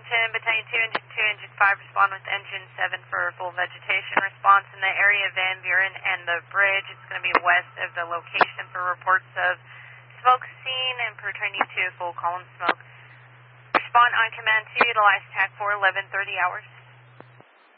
10, Battalion 2, Engine 2, Engine 5, respond with Engine 7 for full vegetation response in the area of Van Buren and the bridge. It's going to be west of the location for reports of smoke seen and pertaining to full column smoke. Respond on command to utilize TAC for 11:30 hours.